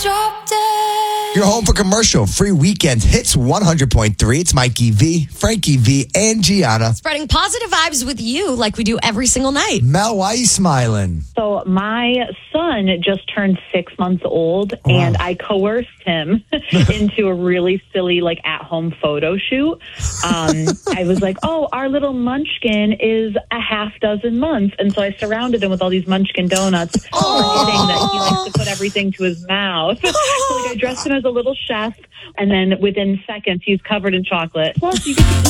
Drop dead. You're home for commercial-free weekend hits 100.3. It's Mikey V, Frankie V, and Gianna. Spreading positive vibes with you like we do every single night. Mel, why are you smiling? So my son just turned 6 months old, and I coerced him into a really silly, at-home photo shoot. I was like, oh, our little munchkin is a half dozen months. And so I surrounded him with all these munchkin donuts, forgetting that he likes to put everything to his mouth. So I dressed him as a little chef, and then within seconds, he's covered in chocolate. Plus, you get to eat